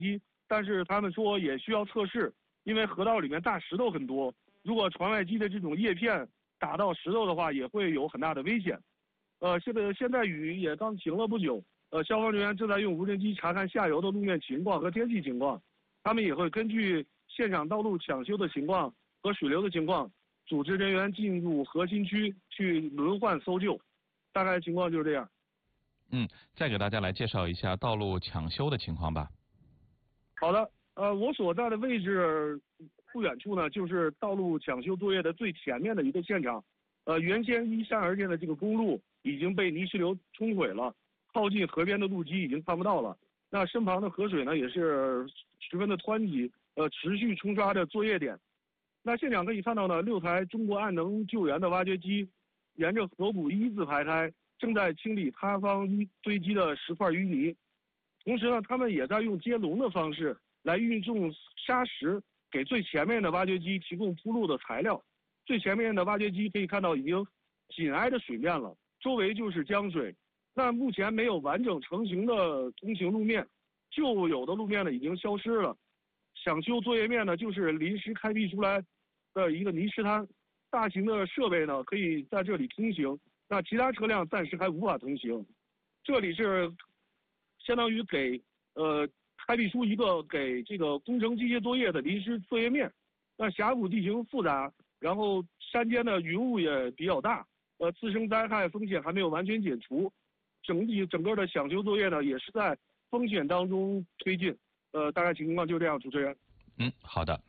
机，但是他们说也需要测试，因为河道里面大石头很多，如果船外机的这种叶片打到石头的话，也会有很大的危险。现在雨也刚停了不久，消防人员正在用无人机查看下游的路面情况和天气情况，他们也会根据现场道路抢修的情况和水流的情况，组织人员进入核心区去轮换搜救，大概情况就是这样。 再给大家来介绍一下道路抢修的情况吧。 好的，我所在的位置不远处呢，就是道路抢修作业的最前面的一个现场。原先依山而建的这个公路已经被泥石流冲毁了，靠近河边的路基已经看不到了。那身旁的河水呢，也是十分的湍急，持续冲刷着作业点。那现场可以看到呢，6台中国岸能救援的挖掘机沿着河谷一字排开，正在清理塌方堆积的石块淤泥。同时呢，他们也在用接龙的方式来运送沙石，给最前面的挖掘机提供铺路的材料。最前面的挖掘机可以看到已经紧挨着水面了，周围就是江水。那目前没有完整成型的通行路面，旧有的路面呢已经消失了。抢修作业面呢就是临时开辟出来的一个泥石滩，大型的设备呢可以在这里通行，那其他车辆暂时还无法通行。这里是相当于开辟出一个给这个工程机械作业的临时作业面。那峡谷地形复杂，然后山间的云雾也比较大，自身灾害风险还没有完全解除，整个的抢修作业呢也是在风险当中推进。大概情况就这样，主持人。 好的。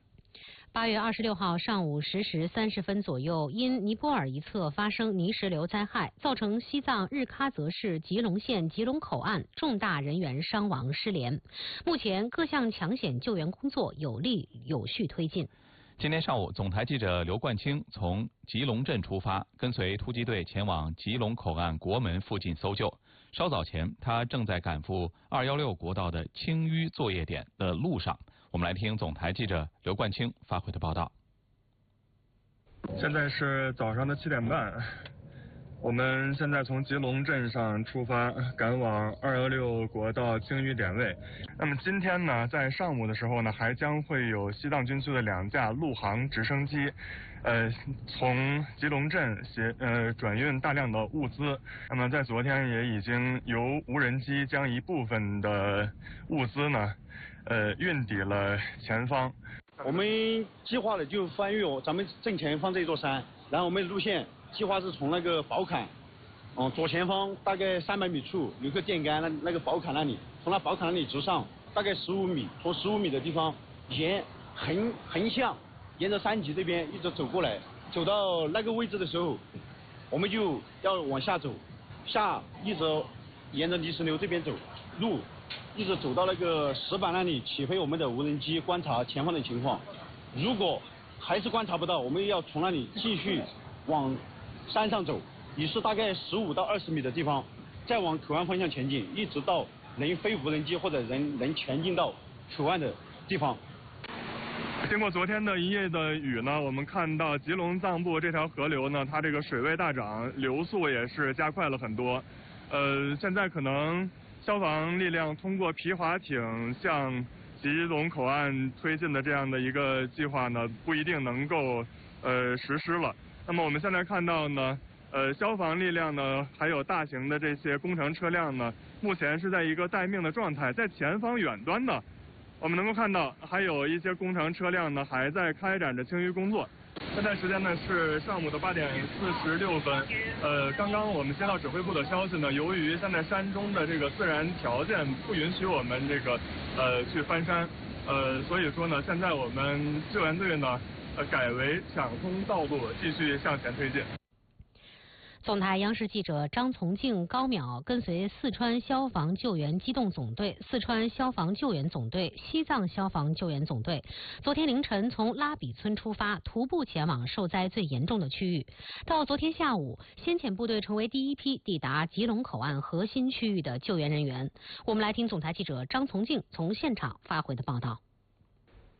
8月26号上午10时30分左右，因尼泊尔一侧发生泥石流灾害，造成西藏日喀则市吉隆县吉隆口岸重大人员伤亡失联。目前各项抢险救援工作有力有序推进。 今天上午，总台记者刘冠清从吉隆镇出发，跟随突击队前往吉隆口岸国门附近搜救。稍早前，他正在赶赴216国道的清淤作业点的路上。我们来听总台记者刘冠清发回的报道。 现在是早上的7点半，我们现在从吉隆镇上出发，赶往216国道清淤点位。那么今天呢，在上午的时候呢，还将会有西藏军区的2架陆航直升机，从吉隆镇转运大量的物资。那么在昨天也已经由无人机将一部分的物资呢，运抵了前方。 我们计划的就翻越咱们正前方这座山，然后我们路线计划是从那个宝坎，左前方大概300米处有个电杆，那个宝坎那里，从那宝坎那里直上大概15米，从15米的地方横向沿着山脊这边一直走过来，走到那个位置的时候，我们就要往下走，一直沿着泥石流这边走，路一直走到那个石板那里，起飞我们的无人机观察前方的情况。如果还是观察不到，我们要从那里继续往山上走，也是大概15到20米的地方，再往口岸方向前进，一直到能飞无人机或者人能前进到口岸的地方。 经过昨天的一夜的雨呢，我们看到吉隆藏布这条河流呢，它这个水位大涨，流速也是加快了很多。现在可能消防力量通过皮划艇向吉隆口岸推进的这样的一个计划呢，不一定能够实施了。那么我们现在看到呢，消防力量呢，还有大型的这些工程车辆呢，目前是在一个待命的状态。在前方远端呢，我们能够看到还有一些工程车辆呢，还在开展着清淤工作。现在时间呢是上午的8点46分。刚刚我们接到指挥部的消息呢，由于现在山中的这个自然条件不允许我们这个去翻山，所以说呢，现在我们救援队呢改为抢通道路，继续向前推进。 总台央视记者张从静、高淼跟随四川消防救援机动总队、四川消防救援总队、西藏消防救援总队，昨天凌晨从拉比村出发，徒步前往受灾最严重的区域。到昨天下午，先遣部队成为第一批抵达吉隆口岸核心区域的救援人员。我们来听总台记者张从静从现场发回的报道。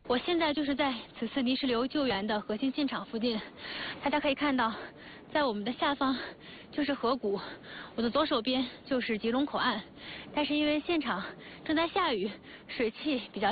我现在就是在此次泥石流救援的核心现场附近，大家可以看到，在我们的下方就是河谷，我的左手边就是吉隆口岸，但是因为现场正在下雨，水汽比较